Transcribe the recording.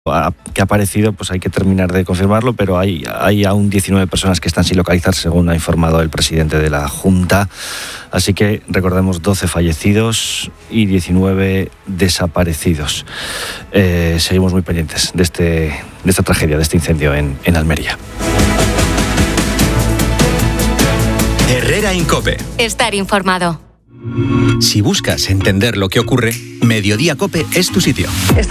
que ha aparecido, pues hay que terminar de confirmarlo, pero hay aún 19 personas que están sin localizar, según ha informado el presidente de la Junta. Así que recordemos 12 fallecidos y 19 desaparecidos. Seguimos muy pendientes de esta tragedia, de este incendio en Almería. Herrera en COPE. Estar informado. Si buscas entender lo que ocurre, Mediodía COPE es tu sitio.